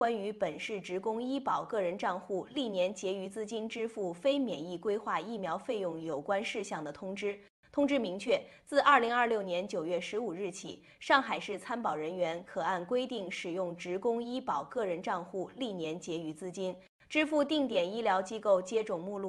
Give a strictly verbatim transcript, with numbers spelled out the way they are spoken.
关于本市职工医保个人账户历年结余资金支付非免疫规划疫苗费用有关事项的通知。通知明确，自二零二六年九月十五日起，上海市参保人员可按规定使用职工医保个人账户历年结余资金，支付定点医疗机构接种目录